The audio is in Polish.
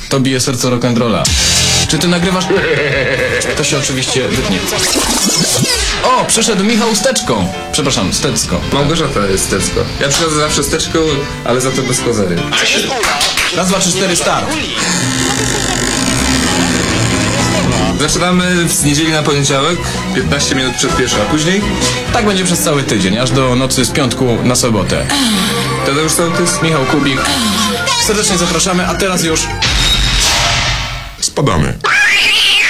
To bije serce rock'n'rolla. Czy ty nagrywasz? To się oczywiście wytnie. O, przyszedł Michał Steczką. Przepraszam, Stecko. Małgorzata jest Stecko. Ja przychodzę zawsze Steczką, ale za to bez kozery. Raz, dwa, trzy, cztery, start. Zaczynamy z niedzieli na poniedziałek, 15 minut przed pierwszą, a później Tak będzie przez cały tydzień, aż do nocy z piątku na sobotę. Tadeusz Sołtys, Michał Kubik. Serdecznie zapraszamy, a teraz już... Spadamy.